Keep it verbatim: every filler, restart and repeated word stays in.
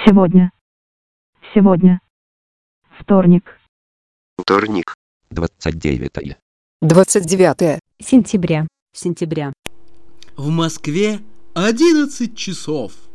Сегодня. Сегодня. Вторник. Вторник. двадцать девятое. двадцать девятое сентября. Сентября. В Москве одиннадцать часов.